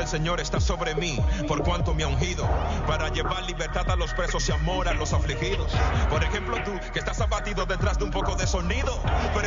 Señor está sobre mí, por cuanto me ha ungido, para llevar libertad a los presos y amor a los afligidos. Por ejemplo, tú que estás abatido detrás de un poco de sonido,